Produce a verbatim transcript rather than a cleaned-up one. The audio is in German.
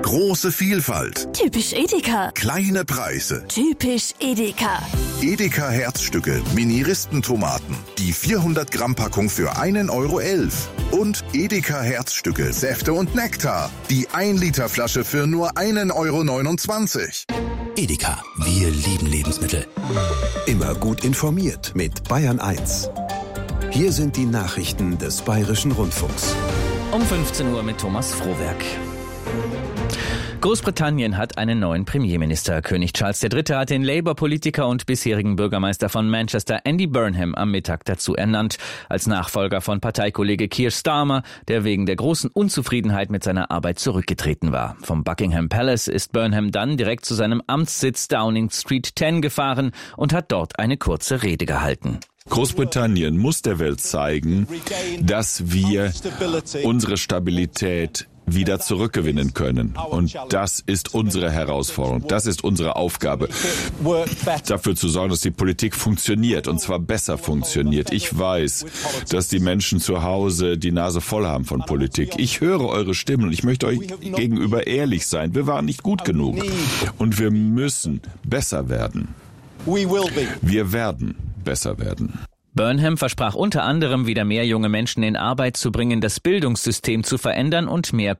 Große Vielfalt. Typisch Edeka. Kleine Preise. Typisch Edeka. Edeka Herzstücke Mini-Ristentomaten. Die vierhundert Gramm Packung für einen Euro elf. Und Edeka Herzstücke Säfte und Nektar. Die ein Liter Flasche für nur einen Euro neunundzwanzig. Edeka, wir lieben Lebensmittel. Immer gut informiert mit Bayern eins. Hier sind die Nachrichten des Bayerischen Rundfunks. Um fünfzehn Uhr mit Thomas Frohwerk. Großbritannien hat einen neuen Premierminister. König Charles der Dritte hat den Labour-Politiker und bisherigen Bürgermeister von Manchester Andy Burnham am Mittag dazu ernannt, als Nachfolger von Parteikollege Keir Starmer, der wegen der großen Unzufriedenheit mit seiner Arbeit zurückgetreten war. Vom Buckingham Palace ist Burnham dann direkt zu seinem Amtssitz Downing Street zehn gefahren und hat dort eine kurze Rede gehalten. Großbritannien muss der Welt zeigen, dass wir unsere Stabilität wieder zurückgewinnen können. Und das ist unsere Herausforderung, das ist unsere Aufgabe, dafür zu sorgen, dass die Politik funktioniert, und zwar besser funktioniert. Ich weiß, dass die Menschen zu Hause die Nase voll haben von Politik. Ich höre eure Stimmen und ich möchte euch gegenüber ehrlich sein. Wir waren nicht gut genug und wir müssen besser werden. Wir werden besser werden. Burnham versprach unter anderem, wieder mehr junge Menschen in Arbeit zu bringen, das Bildungssystem zu verändern und mehr